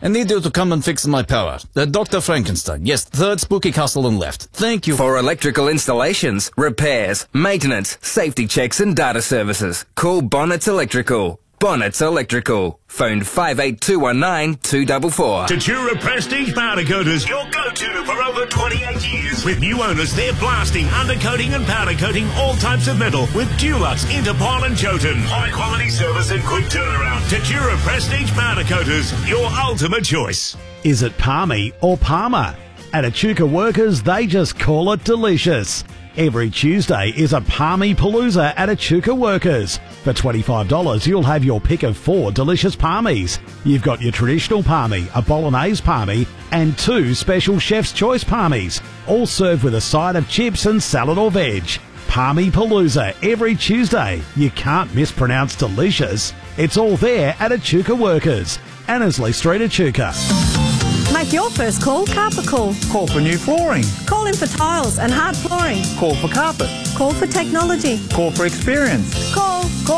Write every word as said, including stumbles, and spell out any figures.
I need you to come and fix my power. Uh, Doctor Frankenstein. Yes, third spooky castle on left. Thank you. For electrical installations, repairs, maintenance, safety checks and data services, call Bonnets Electrical. Bonnets Electrical. Phone five eight two one nine two four four. Tatura Prestige Powder Coaters, your go-to for over twenty-eight years. With new owners, they're blasting, undercoating and powder coating all types of metal with Dulux, Interpol and Jotun. High-quality service and quick turnaround. Tatura Prestige Powder Coaters, your ultimate choice. Is it Palmy or Palmer? At Echuca Workers, they just call it delicious. Every Tuesday is a Palmy Palooza at Echuca Workers. For twenty-five dollars, you'll have your pick of four delicious palmies. You've got your traditional palmy, a bolognese palmy, and two special chef's choice palmies, all served with a side of chips and salad or veg. Palmy Palooza every Tuesday. You can't mispronounce delicious. It's all there at Echuca Workers. Annesley Street, Echuca. Make your first call, Carpet Call. Call for new flooring. Call in for tiles and hard flooring. Call for carpet. Call for technology. Call for experience. Call, call.